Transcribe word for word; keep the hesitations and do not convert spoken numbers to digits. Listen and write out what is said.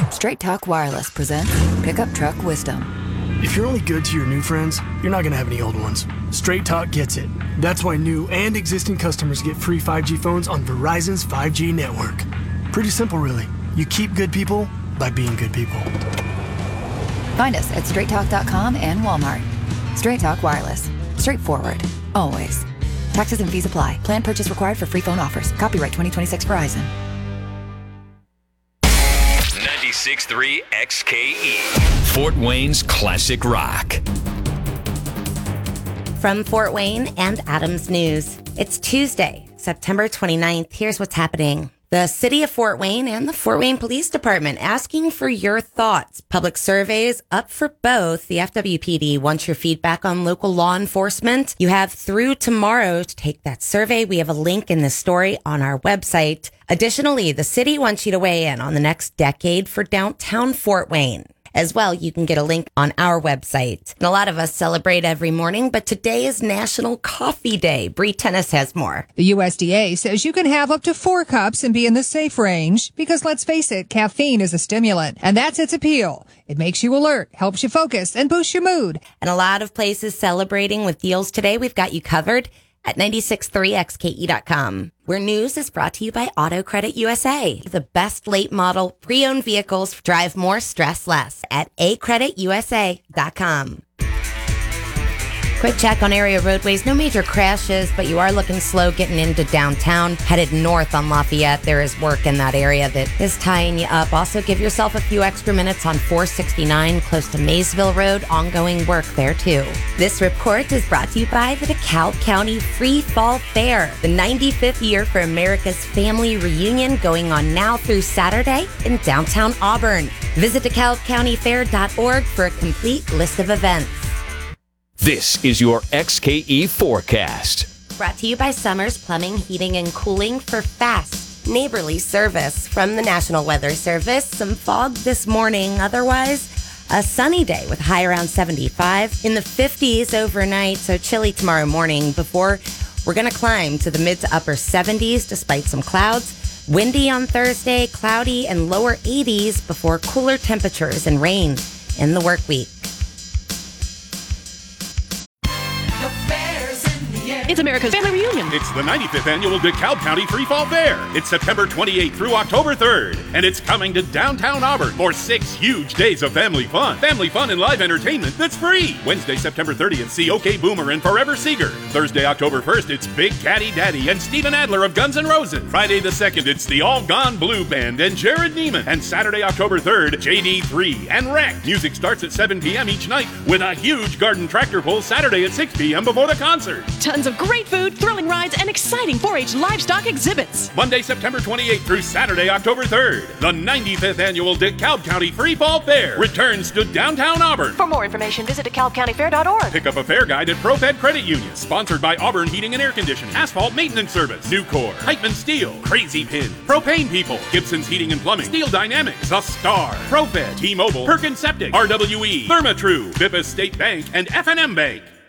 Straight Talk Wireless presents Pickup Truck Wisdom. If you're only good to your new friends, you're not going to have any old ones. Straight Talk gets it. That's why new and existing customers get free five G phones on Verizon's five G network. Pretty simple, really. You keep good people by being good people. Find us at straight talk dot com and Walmart. Straight Talk Wireless. Straightforward. Always. Taxes and fees apply. Plan purchase required for free phone offers. Copyright twenty twenty-six Verizon. ninety-six point three X K E. Fort Wayne's classic rock. From Fort Wayne and Adams News, it's Tuesday, September twenty-ninth. Here's what's happening. The City of Fort Wayne and the Fort Wayne Police Department asking for your thoughts. Public surveys up for both. The F W P D wants your feedback on local law enforcement. You have through tomorrow to take that survey. We have a link in the story on our website. Additionally, the city wants you to weigh in on the next decade for downtown Fort Wayne. As well, you can get a link on our website. And a lot of us celebrate every morning, but today is National Coffee Day. Bree Tennis has more. The U S D A says you can have up to four cups and be in the safe range because, let's face it, caffeine is a stimulant, and that's its appeal. It makes you alert, helps you focus, and boosts your mood. And a lot of places celebrating with deals today. We've got you covered at ninety-six point three X K E dot com, where news is brought to you by Auto Credit U S A. The best late model pre-owned vehicles drive more, stress less at a credit u s a dot com. Quick check on area roadways. No major crashes, but you are looking slow getting into downtown. Headed north on Lafayette, there is work in that area that is tying you up. Also, give yourself a few extra minutes on four sixty-nine close to Maysville Road. Ongoing work there, too. This report is brought to you by the DeKalb County Free Fall Fair, the ninety-fifth year for America's Family Reunion, going on now through Saturday in downtown Auburn. Visit de kalb county fair dot org for a complete list of events. This is your X K E forecast. Brought to you by Summers Plumbing, Heating, and Cooling for fast, neighborly service. From the National Weather Service, some fog this morning. Otherwise, a sunny day with high around seventy-five. In the fifties overnight, so chilly tomorrow morning before we're going to climb to the mid to upper seventies despite some clouds. Windy on Thursday, cloudy and lower eighties before cooler temperatures and rain in the work week. It's America's Family Reunion. It's the ninety-fifth annual DeKalb County Free Fall Fair. It's September twenty-eighth through October third, and it's coming to downtown Auburn for six huge days of family fun. Family fun and live entertainment that's free. Wednesday, September thirtieth, see OK Boomer and Forever Seeger. Thursday, October first, it's Big Caddy Daddy and Steven Adler of Guns N' Roses. Friday the second, it's the All Gone Blue Band and Jared Neiman. And Saturday, October third, J D three and Wreck. Music starts at seven p.m. each night with a huge garden tractor pull Saturday at six p.m. before the concert. Tons of great food, thrilling rides, and exciting four H livestock exhibits. Monday, September twenty-eighth through Saturday, October third. The ninety-fifth annual DeKalb County Free Fall Fair returns to downtown Auburn. For more information, visit de kalb county fair dot org. Pick up a fair guide at ProFed Credit Union. Sponsored by Auburn Heating and Air Conditioning, Asphalt Maintenance Service, Nucor, Heitman Steel, Crazy Pin, Propane People, Gibson's Heating and Plumbing, Steel Dynamics, The Star, ProFed, T-Mobile, Perkins Septic, R W E, Therma-Tru, Bippa State Bank, and F and M Bank.